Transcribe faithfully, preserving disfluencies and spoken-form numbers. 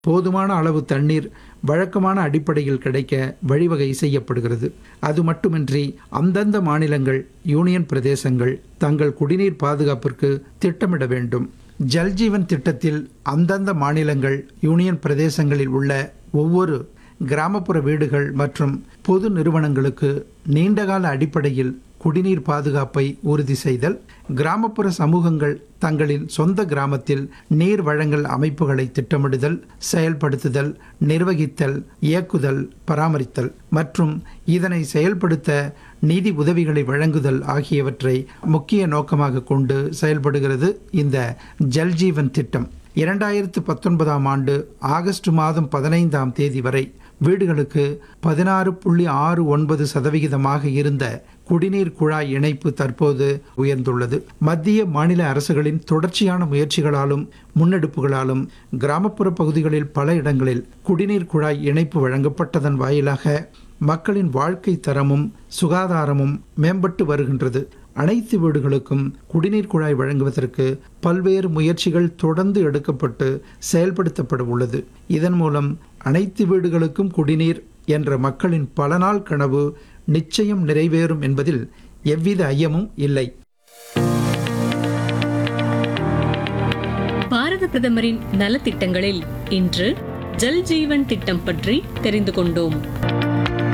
போதுமான அளவு தண்ணீர் வழக்கமான அடிப்படையில் கிடைக்க வழிவகை செய்யப்படுகிறது. அது மட்டுமின்றி அந்தந்த மாநிலங்கள், யூனியன் பிரதேசங்கள் தங்கள் குடிநீர் பாதுகாப்பிற்கு திட்டமிட வேண்டும். ஜல்ஜீவன் திட்டத்தில் அந்தந்த மாநிலங்கள், யூனியன் பிரதேசங்களில் உள்ள ஒவ்வொரு கிராமப்புற வீடுகள் மற்றும் பொது நிறுவனங்களுக்கு நீண்டகால அடிப்படையில் குடிநீர் பாதுகாப்பை உறுதி செய்தல், கிராமப்புற சமூகங்கள் தங்களின் சொந்த கிராமத்தில் நீர் வழங்கல் அமைப்புகளை திட்டமிடுதல், செயல்படுத்துதல், நிர்வகித்தல், இயக்குதல், பராமரித்தல் மற்றும் இதனை செயல்படுத்த நிதி உதவிகளை வழங்குதல் ஆகியவற்றை முக்கிய நோக்கமாக கொண்டு செயல்படுகிறது இந்த ஜல்ஜீவன் திட்டம். இரண்டாயிரத்து பத்தொன்பதாம் ஆண்டு ஆகஸ்ட் மாதம் பதினைந்தாம் தேதி வரை வீடுகளுக்கு பதினாறு புள்ளி ஆறு ஒன்பது சதவிகிதமாக இருந்த குடிநீர் குழாய் இணைப்பு தற்போது உயர்ந்துள்ளது. மத்திய மாநில அரசுகளின் தொடர்ச்சியான முயற்சிகளாலும் முன்னெடுப்புகளாலும் கிராமப்புற பகுதிகளில் பல இடங்களில் குடிநீர் குழாய் இணைப்பு வழங்கப்பட்டதன் வாயிலாக மக்களின் வாழ்க்கை தரமும் சுகாதாரமும் மேம்பட்டு வருகின்றது. அனைத்து வீடுகளுக்கும் குடிநீர் குழாய் வழங்குவதற்கு பல்வேறு முயற்சிகள் தொடர்ந்து எடுக்கப்பட்டு செயல்படுத்தப்பட உள்ளது. இதன் மூலம் அனைத்து வீடுகளுக்கும் குடிநீர் என்ற மக்களின் பல நாள் கனவு நிச்சயம் நிறைவேறும் என்பதில் எவ்வித ஐயமும் இல்லை. பாரத பிரதமரின் நலத்திட்டங்களில் இன்று ஜல் ஜீவன் திட்டம் பற்றி தெரிந்து கொண்டோம்.